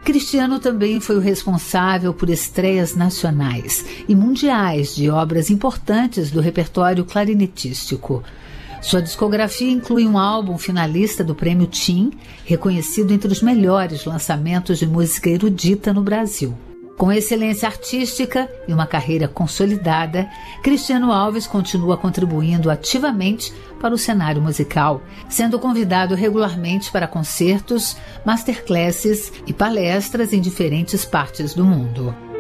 Cristiano também foi o responsável por estreias nacionais e mundiais de obras importantes do repertório clarinetístico. Sua discografia inclui um álbum finalista do Prêmio TIM, reconhecido entre os melhores lançamentos de música erudita no Brasil. Com excelência artística e uma carreira consolidada, Cristiano Alves continua contribuindo ativamente para o cenário musical, sendo convidado regularmente para concertos, masterclasses e palestras em diferentes partes do mundo.